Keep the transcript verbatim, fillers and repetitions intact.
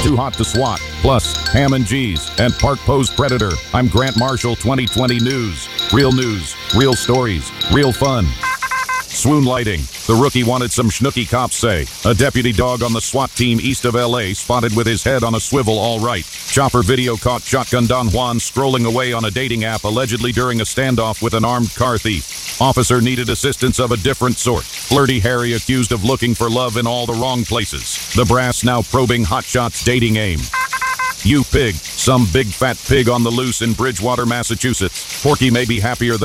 Too Hot to Swat, plus Ham and G's, and Park Pose Predator. I'm Grant Marshall, twenty twenty News. Real news, real stories, real fun. Swoon lighting. The rookie wanted some schnooky, cops say. A deputy dog on the SWAT team east of L A spotted with his head on a swivel all right. Chopper video caught Shotgun Don Juan scrolling away on a dating app allegedly during a standoff with an armed car thief. Officer needed assistance of a different sort. Flirty Harry accused of looking for love in all the wrong places. The brass now probing Hotshot's dating aim. You pig. Some big fat pig on the loose in Bridgewater, Massachusetts. Porky may be happier than